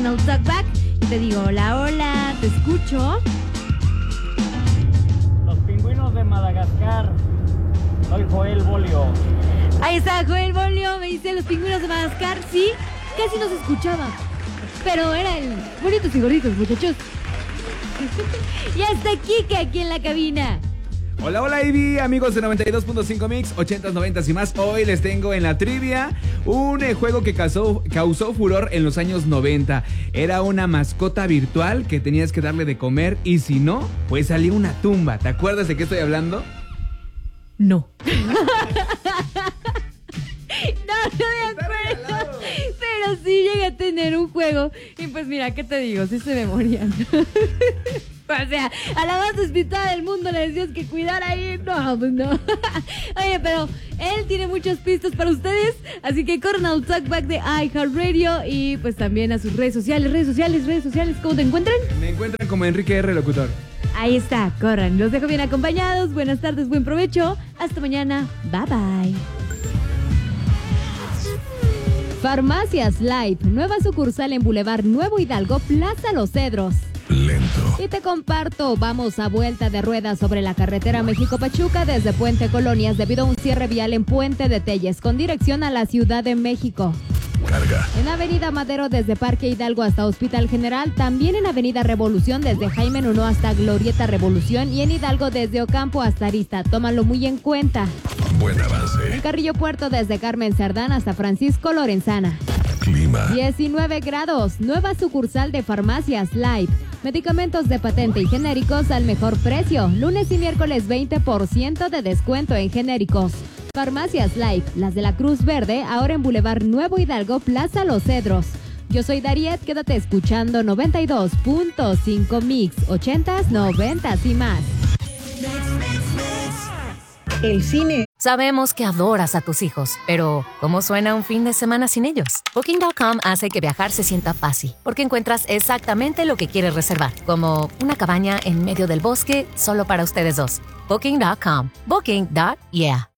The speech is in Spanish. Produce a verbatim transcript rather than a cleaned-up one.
Cornell Talkback y te digo hola, hola, te escucho. Los pingüinos de Madagascar. Soy Joel Bolio. Ahí está Joel Bolio, me dice los pingüinos de Madagascar. Sí, casi no se escuchaba, pero era el bonitos y gorditos, muchachos. Y hasta Kike aquí en la cabina. Hola, hola Ivy, amigos de noventa y dos punto cinco Mix, ochentas, noventas y más. Hoy les tengo en la trivia un eh, juego que causó, causó furor en los años noventa. Era una mascota virtual que tenías que darle de comer y si no, pues salía una tumba. ¿Te acuerdas de qué estoy hablando? No. No, no me acuerdo. Pero sí llegué a tener un juego. Y pues mira, ¿qué te digo? Sí se me morían. O sea, a la más despistada del mundo le decías que cuidar ahí. No, pues no. Oye, pero él tiene muchas pistas para ustedes. Así que corran al Talkback de iHeartRadio. Y pues también a sus redes sociales, redes sociales, redes sociales. ¿Cómo te encuentran? Me encuentran como Enrique R. Locutor. Ahí está, corran. Los dejo bien acompañados. Buenas tardes, buen provecho. Hasta mañana. Bye bye. Farmacias Life, nueva sucursal en Boulevard Nuevo Hidalgo, Plaza Los Cedros. Lento. Y te comparto, vamos a vuelta de ruedas sobre la carretera México-Pachuca desde Puente Colonias debido a un cierre vial en Puente de Telles con dirección a la Ciudad de México. Carga. En Avenida Madero desde Parque Hidalgo hasta Hospital General, también en Avenida Revolución desde Jaime Nuno hasta Glorieta Revolución y en Hidalgo desde Ocampo hasta Arista, tómalo muy en cuenta. Buen avance. En Carrillo Puerto desde Carmen Cerdán hasta Francisco Lorenzana. Clima. diecinueve grados, nueva sucursal de Farmacias Life. Medicamentos de patente y genéricos al mejor precio. Lunes y miércoles veinte por ciento de descuento en genéricos. Farmacias Life, las de la Cruz Verde, ahora en Boulevard Nuevo Hidalgo, Plaza Los Cedros. Yo soy Dariet, quédate escuchando noventa y dos punto cinco Mix, ochentas, noventas y más. El cine. Sabemos que adoras a tus hijos, pero ¿cómo suena un fin de semana sin ellos? Booking punto com hace que viajar se sienta fácil, porque encuentras exactamente lo que quieres reservar, como una cabaña en medio del bosque solo para ustedes dos. Booking punto com. Booking. Yeah.